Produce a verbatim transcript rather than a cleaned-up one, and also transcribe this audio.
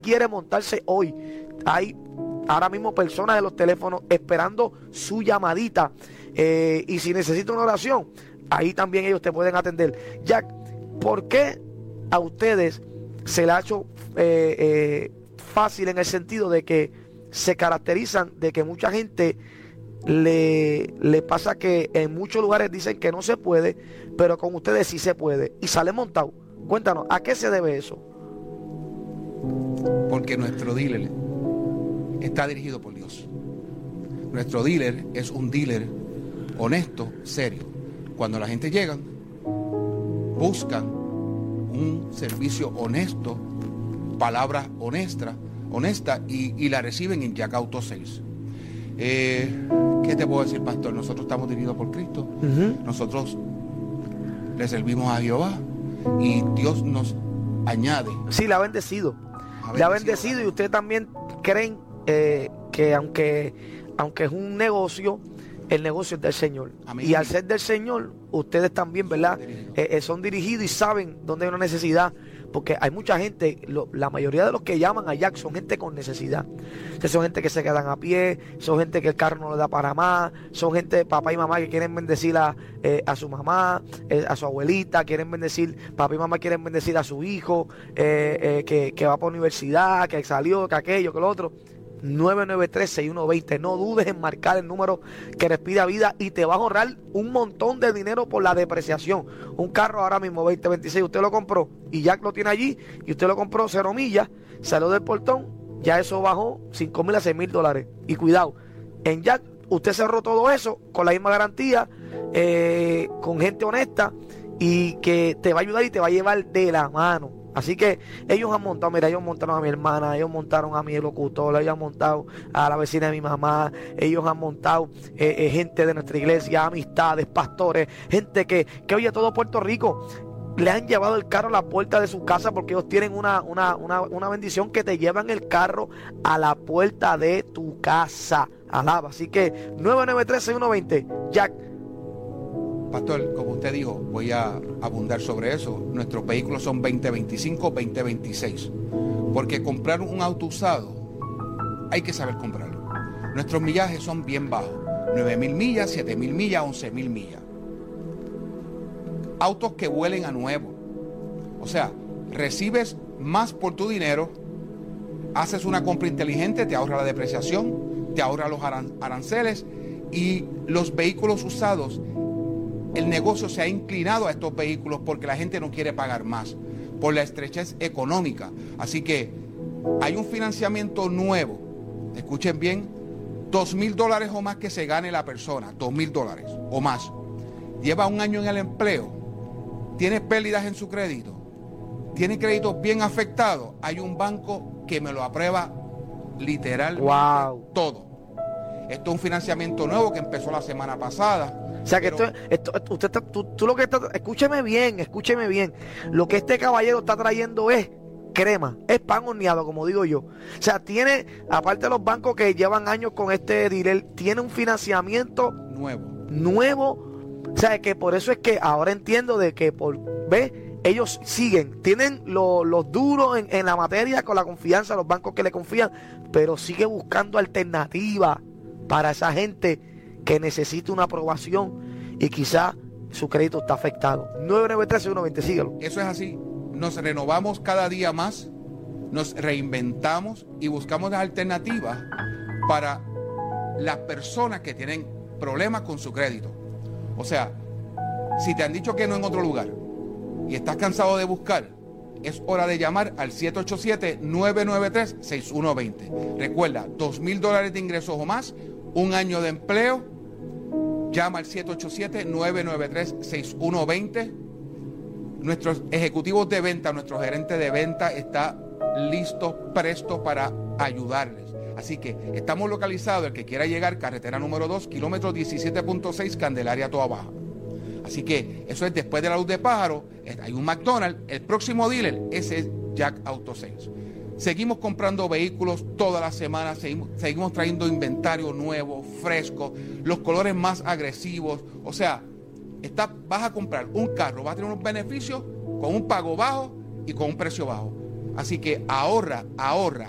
quiere montarse hoy. Hay ahora mismo personas de los teléfonos esperando su llamadita. Eh, y si necesita una oración, ahí también ellos te pueden atender. Jack, ¿por qué a ustedes se le ha hecho eh, eh, fácil en el sentido de que se caracterizan de que mucha gente le, le pasa que en muchos lugares dicen que no se puede, pero con ustedes sí se puede y sale montado? Cuéntanos, ¿a qué se debe eso? Porque nuestro dealer está dirigido por Dios. Nuestro dealer es un dealer honesto, serio. Cuando la gente llega, buscan un servicio honesto, palabras honestas, honesta y, y la reciben en Jack Auto Sales. Eh, ¿Qué te puedo decir, pastor? Nosotros estamos dirigidos por Cristo. Uh-huh. Nosotros le servimos a Jehová y Dios nos añade. Sí, le ha bendecido. Ha le ha bendecido y ustedes también creen eh, que aunque, aunque es un negocio, el negocio es del Señor. Amén. Y al ser del Señor, ustedes también, ¿verdad? Eh, eh, son dirigidos y saben dónde hay una necesidad. Porque hay mucha gente, lo, la mayoría de los que llaman a Jack son gente con necesidad. O sea, son gente que se quedan a pie, son gente que el carro no le da para más, son gente de papá y mamá que quieren bendecir a, eh, a su mamá, eh, a su abuelita, quieren bendecir, papá y mamá quieren bendecir a su hijo, eh, eh, que, que va para universidad, que salió, que aquello, que lo otro. nueve nueve tres, seis uno dos cero. No dudes en marcar el número que respira vida y te vas a ahorrar un montón de dinero por la depreciación. Un carro ahora mismo veinte veintiséis, usted lo compró y Jack lo tiene allí y usted lo compró cero millas, salió del portón, ya eso bajó cinco mil a seis mil dólares. Y cuidado, en Jack usted cerró todo eso con la misma garantía, eh, con gente honesta y que te va a ayudar y te va a llevar de la mano. Así que ellos han montado, mira, ellos montaron a mi hermana, ellos montaron a mi locutor, ellos han montado a la vecina de mi mamá, ellos han montado eh, eh, gente de nuestra iglesia, amistades, pastores, gente que, que oye, todo Puerto Rico le han llevado el carro a la puerta de su casa porque ellos tienen una, una, una, una bendición que te llevan el carro a la puerta de tu casa. Alaba. Así que nueve nueve tres, seis uno dos cero, Jack. Pastor, como usted dijo, voy a abundar sobre eso. Nuestros vehículos son veinte veinticinco, veinte veintiséis. Porque comprar un auto usado, hay que saber comprarlo. Nuestros millajes son bien bajos. nueve mil millas, siete mil millas, once mil millas. Autos que huelen a nuevo. O sea, recibes más por tu dinero, haces una compra inteligente, te ahorra la depreciación, te ahorra los aran- aranceles y los vehículos usados. El negocio se ha inclinado a estos vehículos porque la gente no quiere pagar más por la estrechez económica. Así que hay un financiamiento nuevo. Escuchen bien, dos mil dólares o más que se gane la persona, dos mil dólares o más. Lleva un año en el empleo, tiene pérdidas en su crédito, tiene créditos bien afectados. Hay un banco que me lo aprueba literalmente wow. todo. Esto es un financiamiento nuevo que empezó la semana pasada. O sea que pero, esto, esto, usted está, tú, tú lo que está, escúcheme bien, escúcheme bien. Lo que este caballero está trayendo es crema, es pan horneado, como digo yo. O sea, tiene, aparte de los bancos que llevan años con este dealer, tiene un financiamiento nuevo. Nuevo. O sea, que por eso es que ahora entiendo de que por ve, ellos siguen, tienen lo, los duros en, en la materia con la confianza, los bancos que le confían, pero sigue buscando alternativas para esa gente que necesita una aprobación y quizá su crédito está afectado. nueve nueve tres, seis uno dos cero, síguelo. Eso es así. Nos renovamos cada día más, nos reinventamos y buscamos las alternativas para las personas que tienen problemas con su crédito. O sea, si te han dicho que no en otro lugar y estás cansado de buscar, es hora de llamar al siete ocho siete, nueve nueve tres, seis uno dos cero. Recuerda, dos mil dólares de ingresos o más, un año de empleo. Llama al siete ocho siete, nueve nueve tres, seis uno dos cero. Nuestros ejecutivos de venta, nuestro gerente de venta está listo, presto para ayudarles. Así que estamos localizados, el que quiera llegar, carretera número dos, kilómetro diecisiete punto seis, Candelaria, Toa Baja. Así que eso es después de la Luz de Pájaro, hay un McDonald's, el próximo dealer, ese es Jack Auto Sales. Seguimos comprando vehículos todas las semanas, seguimos, seguimos trayendo inventario nuevo, fresco, los colores más agresivos. O sea, está, vas a comprar un carro, vas a tener unos beneficios con un pago bajo y con un precio bajo. Así que ahorra, ahorra,